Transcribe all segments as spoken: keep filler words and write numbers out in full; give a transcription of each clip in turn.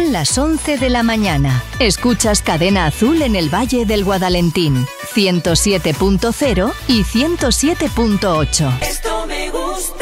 Son las once de la mañana. Escuchas Cadena Azul en el Valle del Guadalentín, ciento siete punto cero y ciento siete punto ocho. Esto me gusta.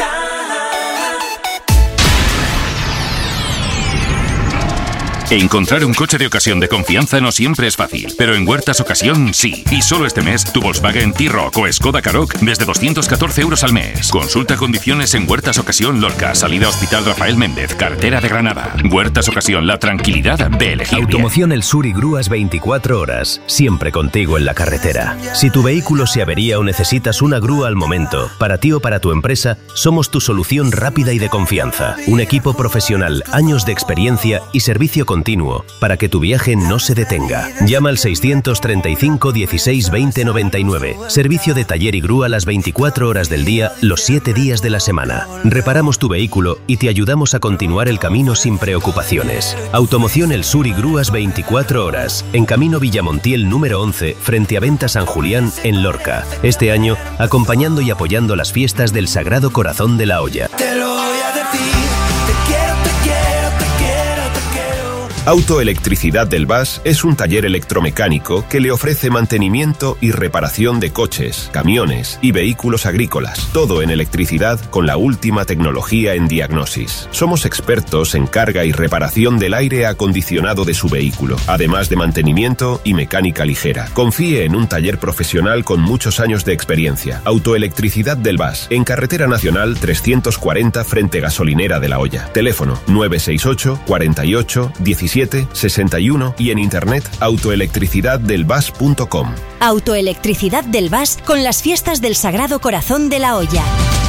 Encontrar un coche de ocasión de confianza no siempre es fácil, pero en Huertas Ocasión sí. Y solo este mes, tu Volkswagen T-Roc o Skoda Karoq desde doscientos catorce euros al mes. Consulta condiciones en Huertas Ocasión Lorca, salida Hospital Rafael Méndez, carretera de Granada. Huertas Ocasión, la tranquilidad de elegir bien. Automoción El Sur y grúas veinticuatro horas, siempre contigo en la carretera. Si tu vehículo se avería o necesitas una grúa al momento, para ti o para tu empresa, somos tu solución rápida y de confianza. Un equipo profesional, años de experiencia y servicio continuo para que tu viaje no se detenga. Llama al seiscientos treinta y cinco dieciséis veinte noventa y nueve. Servicio de taller y grúa las veinticuatro horas del día, los siete días de la semana. Reparamos tu vehículo y te ayudamos a continuar el camino sin preocupaciones. Automoción El Sur y grúas veinticuatro horas. En Camino Villamontiel número once, frente a Venta San Julián, en Lorca. Este año, acompañando y apoyando las fiestas del Sagrado Corazón de la Hoya. Te lo voy a decir. Te quiero, te quiero, te quiero, te quiero. Autoelectricidad del Bas es un taller electromecánico que le ofrece mantenimiento y reparación de coches, camiones y vehículos agrícolas. Todo en electricidad con la última tecnología en diagnosis. Somos expertos en carga y reparación del aire acondicionado de su vehículo, además de mantenimiento y mecánica ligera. Confíe en un taller profesional con muchos años de experiencia. Autoelectricidad del Bas, en Carretera Nacional trescientos cuarenta frente Gasolinera de la Hoya. Teléfono nueve seis ocho, cuarenta y ocho, diecisiete sesenta y uno y en internet autoelectricidad del bas punto com. Autoelectricidad del Bas con las fiestas del Sagrado Corazón de la Hoya.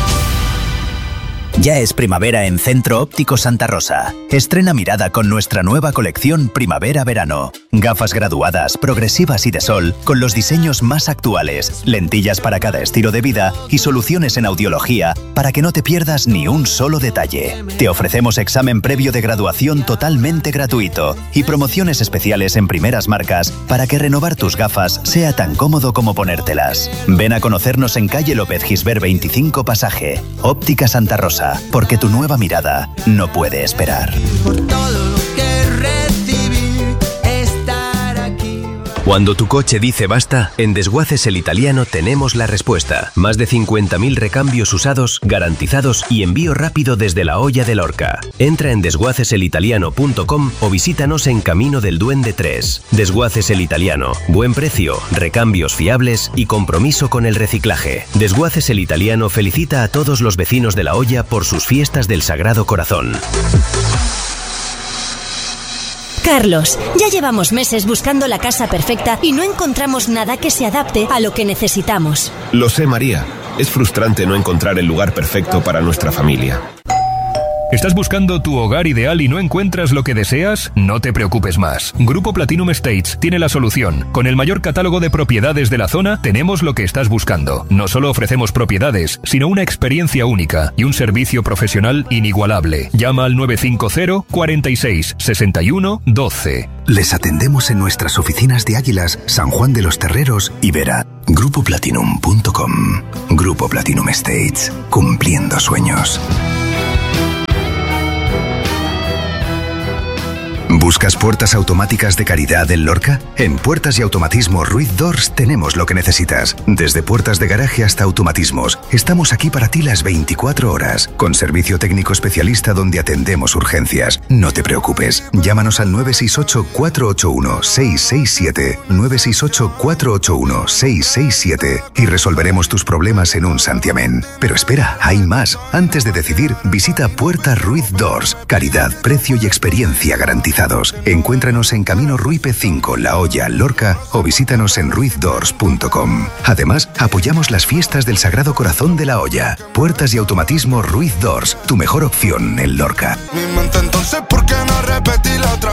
Ya es primavera en Centro Óptico Santa Rosa. Estrena mirada con nuestra nueva colección Primavera-Verano. Gafas graduadas, progresivas y de sol, con los diseños más actuales, lentillas para cada estilo de vida y soluciones en audiología para que no te pierdas ni un solo detalle. Te ofrecemos examen previo de graduación totalmente gratuito y promociones especiales en primeras marcas para que renovar tus gafas sea tan cómodo como ponértelas. Ven a conocernos en calle López Gisbert veinticinco Pasaje. Óptica Santa Rosa. Porque tu nueva mirada no puede esperar. Por todo lo que recibí, estar aquí. Cuando tu coche dice basta, en Desguaces El Italiano tenemos la respuesta. Más de cincuenta mil recambios usados, garantizados y envío rápido desde la Hoya de Lorca. Entra en desguaces el italiano punto com o visítanos en Camino del Duende tres. Desguaces El Italiano. Buen precio, recambios fiables y compromiso con el reciclaje. Desguaces El Italiano felicita a todos los vecinos de la Hoya por sus fiestas del Sagrado Corazón. Carlos, ya llevamos meses buscando la casa perfecta y no encontramos nada que se adapte a lo que necesitamos. Lo sé, María. Es frustrante no encontrar el lugar perfecto para nuestra familia. ¿Estás buscando tu hogar ideal y no encuentras lo que deseas? No te preocupes más. Grupo Platinum Estates tiene la solución. Con el mayor catálogo de propiedades de la zona, tenemos lo que estás buscando. No solo ofrecemos propiedades, sino una experiencia única y un servicio profesional inigualable. Llama al nueve cinco cero, cuarenta y seis, sesenta y uno, doce. Les atendemos en nuestras oficinas de Águilas, San Juan de los Terreros y Vera. grupo platinum punto com. Grupo Platinum Estates. Cumpliendo sueños. ¿Buscas puertas automáticas de calidad en Lorca? En Puertas y Automatismo Ruiz Doors tenemos lo que necesitas. Desde puertas de garaje hasta automatismos, estamos aquí para ti las veinticuatro horas, con servicio técnico especialista donde atendemos urgencias. No te preocupes, llámanos al nueve seis ocho, cuatro ocho uno, seis seis siete, nueve seis ocho, cuatro ocho uno, seis seis siete y resolveremos tus problemas en un santiamén. Pero espera, hay más. Antes de decidir, visita Puertas Ruiz Doors. Calidad, precio y experiencia garantizados. Encuéntranos en Camino Ruipe cinco, La Hoya, Lorca o visítanos en ruiz doors punto com. Además, apoyamos las fiestas del Sagrado Corazón de la Hoya. Puertas y Automatismo Ruiz Doors, tu mejor opción en Lorca. Mi mente, entonces, ¿por qué no repetirla otra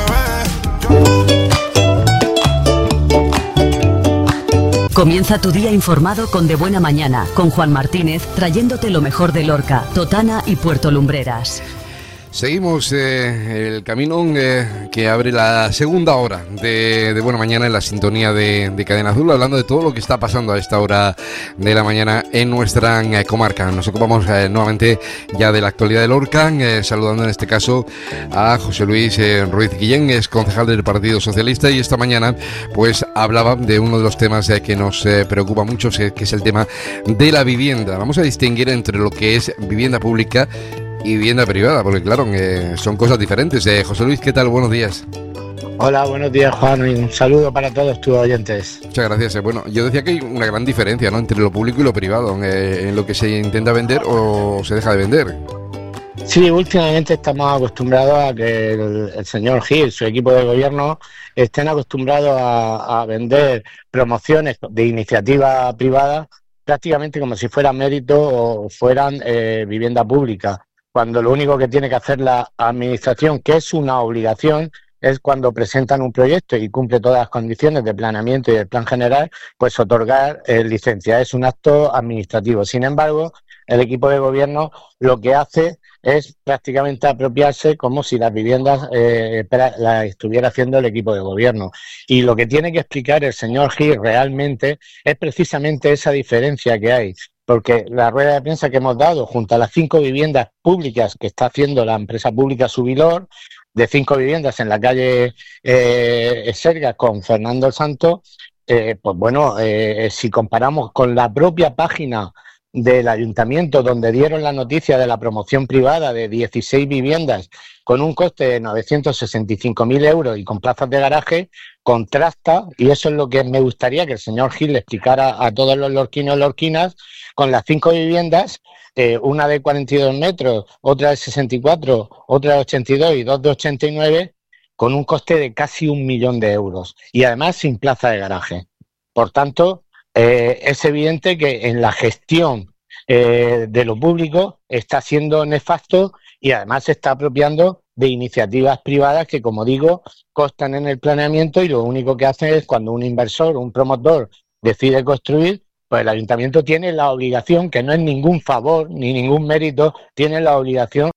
vez? Comienza tu día informado con De Buena Mañana, con Juan Martínez, trayéndote lo mejor de Lorca, Totana y Puerto Lumbreras. Seguimos eh, el camino eh, que abre la segunda hora de, de Buena Mañana en la sintonía de, de Cadena Azul, hablando de todo lo que está pasando a esta hora de la mañana en nuestra eh, comarca. Nos ocupamos eh, nuevamente ya de la actualidad del Lorca, eh, saludando en este caso a José Luis eh, Ruiz Guillén, es concejal del Partido Socialista, y esta mañana pues hablaba de uno de los temas eh, que nos eh, preocupa mucho, que es el tema de la vivienda. Vamos a distinguir entre lo que es vivienda pública y vivienda privada, porque claro, eh, son cosas diferentes. Eh, José Luis, ¿qué tal? Buenos días. Hola, buenos días, Juan, y un saludo para todos tus oyentes. Muchas gracias. Eh. Bueno, yo decía que hay una gran diferencia, ¿no?, entre lo público y lo privado, eh, en lo que se intenta vender o se deja de vender. Sí, últimamente estamos acostumbrados a que el, el señor Gil, su equipo de gobierno, estén acostumbrados a, a vender promociones de iniciativa privada prácticamente como si fueran mérito o fueran eh, vivienda pública, cuando lo único que tiene que hacer la administración, que es una obligación, es cuando presentan un proyecto y cumple todas las condiciones de planeamiento y del plan general, pues otorgar eh, licencia. Es un acto administrativo. Sin embargo, el equipo de gobierno lo que hace es prácticamente apropiarse como si las viviendas eh, las estuviera haciendo el equipo de gobierno. Y lo que tiene que explicar el señor Gil realmente es precisamente esa diferencia que hay. Porque la rueda de prensa que hemos dado junto a las cinco viviendas públicas que está haciendo la empresa pública Subilor, de cinco viviendas en la calle eh, Sergas con Fernando el Santo, eh, pues bueno, eh, si comparamos con la propia página del ayuntamiento donde dieron la noticia de la promoción privada de dieciséis viviendas con un coste de novecientos sesenta y cinco mil euros y con plazas de garaje, contrasta, y eso es lo que me gustaría que el señor Gil le explicara a todos los lorquinos y lorquinas, con las cinco viviendas, eh, una de cuarenta y dos metros, otra de sesenta y cuatro, otra de ochenta y dos y dos de ochenta y nueve, con un coste de casi un millón de euros y además sin plaza de garaje. Por tanto, eh, es evidente que en la gestión eh, de lo público está siendo nefasto y además se está apropiando de iniciativas privadas que, como digo, constan en el planeamiento y lo único que hacen es cuando un inversor o un promotor decide construir, pues el ayuntamiento tiene la obligación, que no es ningún favor ni ningún mérito, tiene la obligación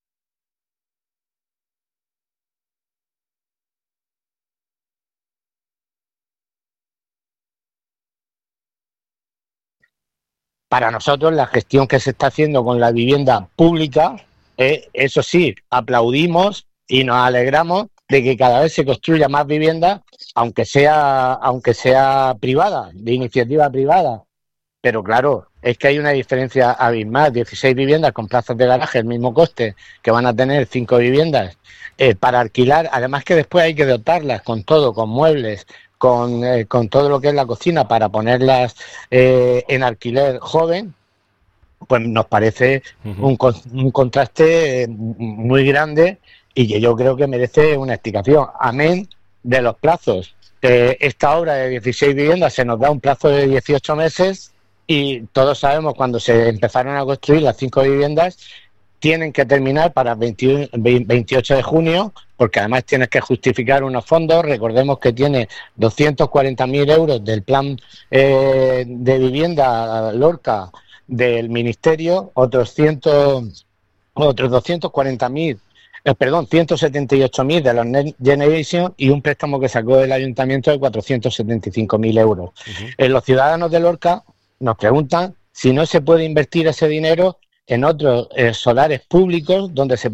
para nosotros la gestión que se está haciendo con la vivienda pública, eh, eso sí, aplaudimos y nos alegramos de que cada vez se construya más vivienda, aunque sea, aunque sea privada, de iniciativa privada. Pero claro, es que hay una diferencia abismal, dieciséis viviendas con plazas de garaje, el mismo coste que van a tener cinco viviendas eh, para alquilar, además que después hay que dotarlas con todo, con muebles, con, eh, con todo lo que es la cocina para ponerlas eh, en alquiler joven, pues nos parece uh-huh. un, un contraste muy grande y que yo creo que merece una explicación. Amén de los plazos. Eh, esta obra de dieciséis viviendas se nos da un plazo de dieciocho meses y todos sabemos cuando se empezaron a construir las cinco viviendas tienen que terminar para el veintiocho de junio, porque además tienes que justificar unos fondos. Recordemos que tiene doscientos cuarenta mil euros del plan eh, de vivienda Lorca del Ministerio, otros, cien, otros doscientos cuarenta mil, eh, perdón, ciento setenta y ocho mil de los Next Generation y un préstamo que sacó el Ayuntamiento de cuatrocientos setenta y cinco mil euros. Uh-huh. Eh, los ciudadanos de Lorca nos preguntan si no se puede invertir ese dinero en otros eh, solares públicos donde se